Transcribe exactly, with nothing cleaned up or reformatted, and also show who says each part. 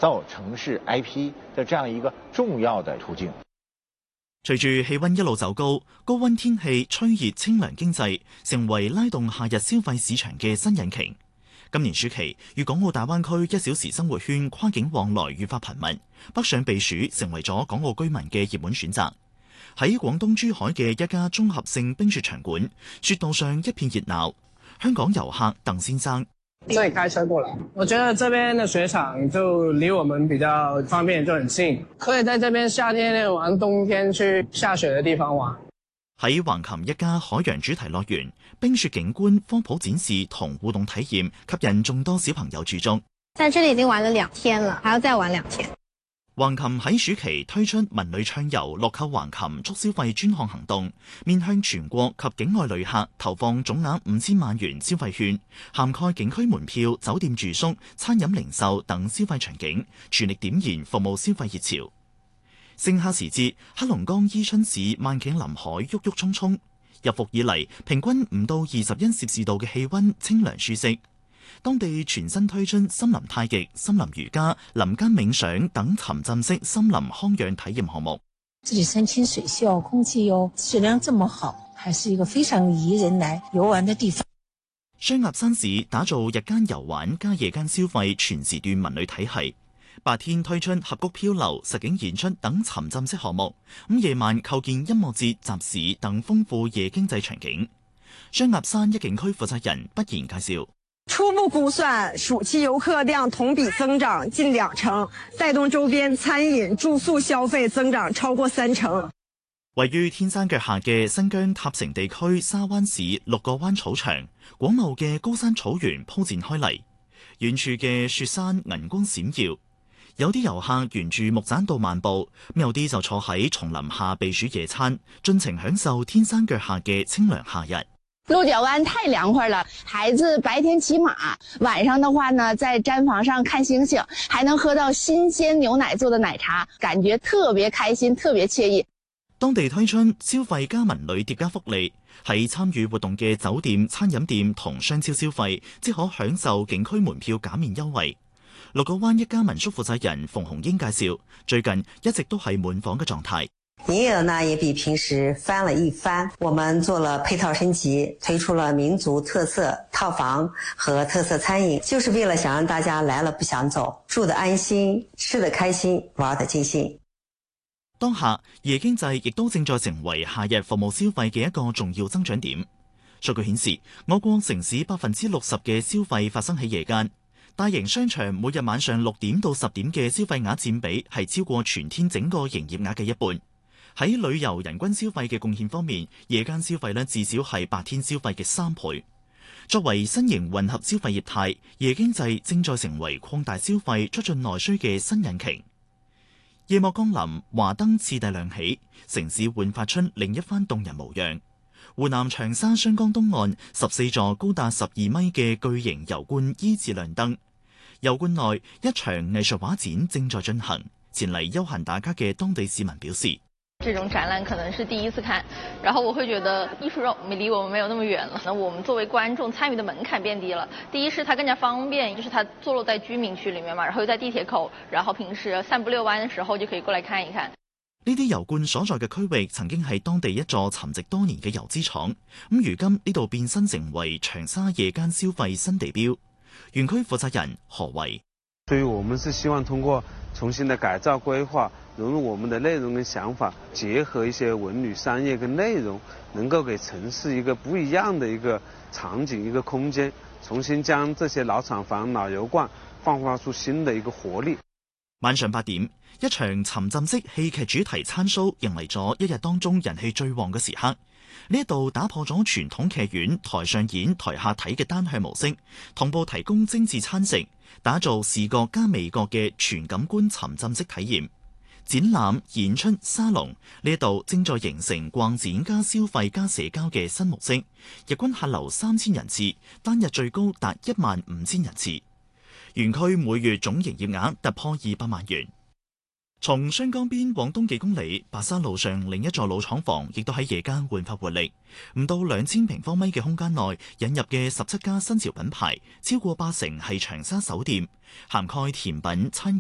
Speaker 1: 造城市 I P 的這樣一個重要的途徑。
Speaker 2: 隨住氣溫一路走高，高溫天氣吹熱清涼經濟，成為拉動夏日消費市場嘅新引擎。今年暑期，粵港澳大灣區一小時生活圈跨境往來愈發頻密，北上避暑成為咗港澳居民嘅熱門選擇。喺廣東珠海嘅一家綜合性冰雪場館，雪道上一片熱鬧。香港遊客鄧先生：
Speaker 3: 這裡開車過來，我覺得這邊的雪場就離我們比較方便，就很近，可以在這邊夏天玩，冬天去下雪的地方玩。
Speaker 2: 喺橫琴一家海洋主題樂園，冰雪景觀、科普展示同互動體驗吸引眾多小朋友駐足。
Speaker 4: 在這裡已經玩了兩天了，還要再玩兩天。
Speaker 2: 橫琴喺暑期推出文旅暢遊樂購橫琴促消費專項行動，面向全國及境外旅客投放總額五千萬元消費券，涵蓋景區門票、酒店住宿、餐飲零售等消費場景，全力點燃服務消費熱潮。盛夏時節，黑龍江伊春市萬頃林海鬱鬱蔥蔥，入伏以嚟平均五到二十因攝氏度嘅氣溫，清涼舒適。當地全新推出森林太極、森林瑜伽、林間冥想等沉浸式森林康養體驗項目。
Speaker 5: 這裡山清水秀，空氣又質量這麼好，還是一個非常宜人來遊玩的地方。
Speaker 2: 雙鴨山市打造日間遊玩加夜間消費全時段文旅體系，白天推出峽谷漂流、實景演出等沉浸式項目，咁夜晚構建音樂節、集市等豐富夜經濟場景。雙鴨山一景區負責人不言介紹。
Speaker 6: 初步估算，暑期遊客量同比增長近兩成，帶動周邊餐飲、住宿消費增長超過三成。
Speaker 2: 位於天山腳下嘅新疆塔城地區沙灣市六個灣草場，廣袤嘅高山草原鋪展開嚟，遠處嘅雪山銀光閃耀。有啲遊客沿住木棧道漫步，有啲就坐喺叢林下避暑野餐，盡情享受天山腳下嘅清涼夏日。
Speaker 7: 鹿角灣太涼快了，孩子白天騎馬，晚上的話呢，在毡房上看星星，還能喝到新鮮牛奶做的奶茶，感覺特別開心，特別愜意。
Speaker 2: 當地推出消費加文旅疊加福利，喺參與活動嘅酒店、餐飲店同商超消費，即可享受景區門票減免優惠。鹿角灣一家民宿負責人馮紅英介紹，最近一直都係滿房嘅狀態。
Speaker 8: 營業額呢也比平時翻了一番，我們做了配套升級，推出了民族特色套房和特色餐飲，就是為了想讓大家來了不想走，住得安心，吃得開心，玩得盡興。
Speaker 2: 當下夜經濟亦都正在成為夏日服務消費嘅一個重要增長點。數據顯示，我國城市百分之六十嘅消費發生喺夜間，大型商場每日晚上六點到十點嘅消費額佔比係超過全天整個營業額嘅一半。喺旅遊人均消費嘅貢獻方面，夜間消費呢至少係白天消費嘅三倍。作為新型混合消費業態，夜經濟正在成為擴大消費、促進內需嘅新引擎。夜幕降臨，華燈次第亮起，城市煥發出另一番動人模樣。湖南長沙雙江東岸十四座高達十二米嘅巨型油罐依次亮燈，油罐內一場藝術畫展正在進行。前嚟休閒打卡嘅當地市民表示，
Speaker 9: 這種展覽可能是第一次看，然後我會覺得藝術讓離我們沒有那麼遠了。那我們作為觀眾參與的門檻變低了。第一是它更加方便，就是它坐落在居民區裡面嘛，然後又在地鐵口，然後平時散步遛彎的時候就可以過來看一看。
Speaker 2: 呢啲油罐所在嘅區域曾經係當地一座沉寂多年嘅油資廠，咁如今呢度變身成為長沙夜間消費新地標。園區負責人何為，
Speaker 10: 所以我們是希望通過重新的改造規劃，融入我們的內容跟想法，結合一些文旅商業跟內容，能夠給城市一個不一樣的一個場景、一個空間，重新將這些老廠房、老油罐放發出新的一個活力。
Speaker 2: 晚上八點，一場沉浸式戲劇主題餐 show 迎嚟咗一日當中人氣最旺嘅時刻。呢一度打破咗傳統劇院台上演台下睇嘅單向模式，同步提供精緻餐食，打造視覺加味覺嘅全感官沉浸式體驗。展覽、演出、沙龍呢一度正在形成逛展加消費加社交嘅新模式，日均客流三千人次，單日最高達一萬五千人次。園區每月總營業額突破二百萬元。從雙江邊往東幾公里，白沙路上另一座老廠房亦都喺夜間煥發活力。唔到兩千平方米嘅空間內引入嘅十七家新潮品牌，超過八成係長沙首店，涵蓋甜品、餐